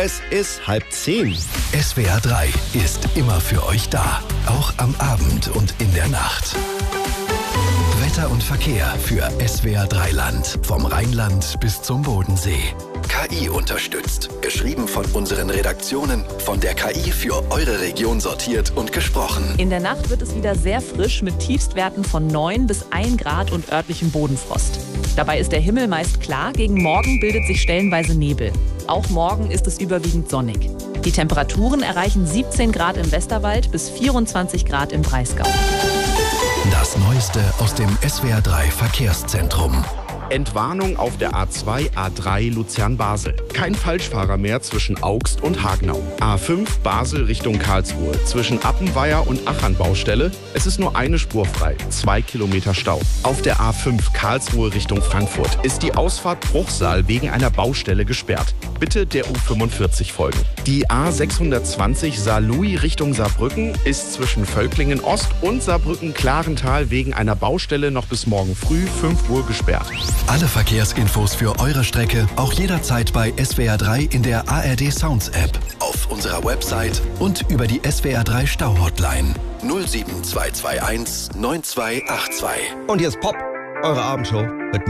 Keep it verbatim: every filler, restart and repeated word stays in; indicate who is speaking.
Speaker 1: Es ist halb zehn.
Speaker 2: S W R drei ist immer für euch da. Auch am Abend und in der Nacht. Wetter und Verkehr für S W R drei Land. Vom Rheinland bis zum Bodensee. K I unterstützt. Geschrieben von unseren Redaktionen. Von der K I für eure Region sortiert und gesprochen.
Speaker 3: In der Nacht wird es wieder sehr frisch mit Tiefstwerten von neun bis ein Grad und örtlichem Bodenfrost. Dabei ist der Himmel meist klar. Gegen Morgen bildet sich stellenweise Nebel. Auch morgen ist es überwiegend sonnig. Die Temperaturen erreichen siebzehn Grad im Westerwald bis vierundzwanzig Grad im Breisgau.
Speaker 2: Das Neueste aus dem S W R drei Verkehrszentrum.
Speaker 4: Entwarnung auf der A zwei, A drei Luzern-Basel. Kein Falschfahrer mehr zwischen Augst und Hagenau. A fünf Basel Richtung Karlsruhe. Zwischen Appenweier und Achern Baustelle. Es ist nur eine Spur frei. Zwei Kilometer Stau. Auf der A fünf Karlsruhe Richtung Frankfurt ist die Ausfahrt Bruchsal wegen einer Baustelle gesperrt. Bitte der U fünfundvierzig folgen. Die A sechshundertzwanzig Saarlouis Richtung Saarbrücken ist zwischen Völklingen Ost und Saarbrücken-Klarental wegen einer Baustelle noch bis morgen früh fünf Uhr gesperrt.
Speaker 2: Alle Verkehrsinfos für eure Strecke auch jederzeit bei S W R drei in der A R D Sounds App, auf unserer Website und über die S W R drei Stau-Hotline null sieben zwei zwei eins neun zwei acht zwei.
Speaker 1: Und hier ist Pop, eure Abendshow mit